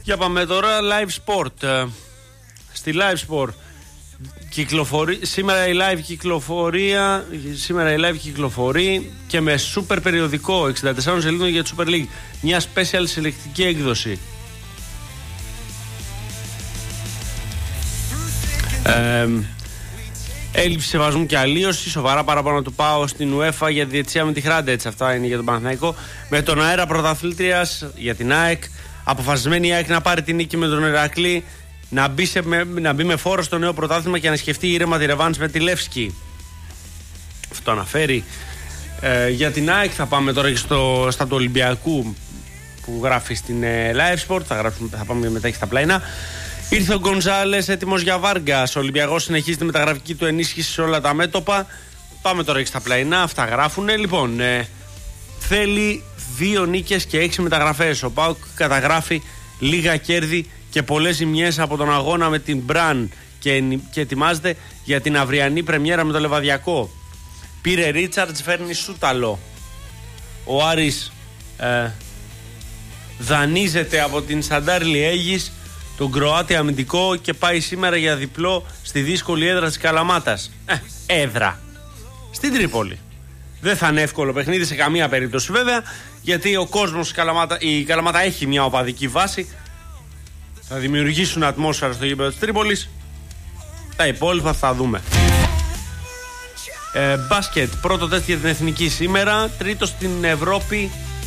Για πάμε τώρα live sport. Στη live sport σήμερα η live κυκλοφορεί και με super περιοδικό 64 σελίδων για τη Super League. Μια special συλλεκτική έκδοση. Έλλειψη σεβασμού και αλλίωση. Σοβαρά παραπάνω του ΠΑΟ στην UEFA για τη διαιτησία με τη Χράντετς. Αυτά είναι για τον Παναθηναϊκό. Με τον αέρα πρωταθλήτριας για την ΑΕΚ. Αποφασισμένη η ΑΕΚ να πάρει την νίκη με τον Ηρακλή. Να μπει με φόρο στο νέο πρωτάθλημα και να σκεφτεί ήρεμα τη ρεβάνς με τη Λεύσκη. Αυτό αναφέρει. Για την ΑΕΚ θα πάμε τώρα και στα του Ολυμπιακού που γράφει στην Live Sport. Θα πάμε μετά και στα πλαϊνά. Ήρθε ο Γκονζάλες έτοιμος για Βάργκας. Ο Ολυμπιακός συνεχίζει τη μεταγραφική του ενίσχυση σε όλα τα μέτωπα. Πάμε τώρα και στα πλαϊνά. Αυτά γράφουν. Λοιπόν, θέλει 2 νίκες και 6 μεταγραφές. Ο ΠΑΟΚ καταγράφει λίγα κέρδη και πολλές ζημιές από τον αγώνα με την Μπραν και ετοιμάζεται για την αυριανή πρεμιέρα με το Λεβαδιακό. Πήρε Ρίτσαρτς, φέρνει Σούταλο. Ο Άρης δανείζεται από την Σαντάρ Λιέγης τον Κροάτι αμυντικό και πάει σήμερα για διπλό στη δύσκολη έδρα της Καλαμάτας. Έδρα στην Τρίπολη. Δεν θα είναι εύκολο παιχνίδι σε καμία περίπτωση βέβαια, γιατί ο κόσμος η Καλαμάτα έχει μια οπαδική βάση. Θα δημιουργήσουν ατμόσφαιρα στο γήπεδο της Τρίπολης. Τα υπόλοιπα θα δούμε. Μπάσκετ, πρώτο τεστ για την εθνική σήμερα. Τρίτο στην Ευρώπη.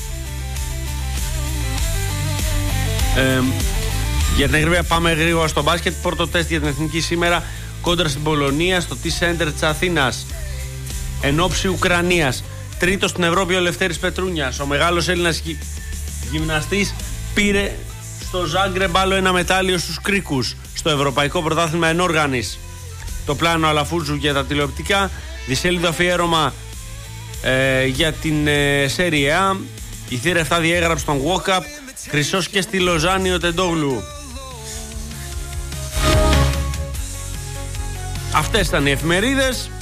Για την ακρίβεια πάμε γρήγορα στο μπάσκετ. Πρώτο τεστ για την εθνική σήμερα κόντρα στην Πολωνία στο T-Center της Αθήνας εν όψη Ουκρανίας. Τρίτο στην Ευρώπη ο Λευτέρης Πετρούνιας. Ο μεγάλος Έλληνας γυμναστής πήρε στο Ζάγκρεμπ άλλο ένα μετάλλιο στους Κρίκους στο Ευρωπαϊκό Πρωτάθλημα Ενόργανης. Το πλάνο Αλαφούζου για τα τηλεοπτικά. Δισέλιδο αφιέρωμα για την Serie A. Η θύρα 7 διέγραψε τον Walkup. Χρυσός και στη Λοζάνη ο Τεντόγλου. Αυτές ήταν οι εφημερίδες.